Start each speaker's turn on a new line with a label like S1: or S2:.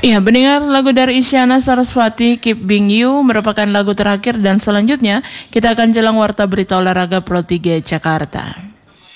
S1: Iya, mendengar lagu dari Isyana Sarasvati, Keep Being You merupakan lagu terakhir dan selanjutnya kita akan jelang warta berita olahraga Pro 3 Jakarta.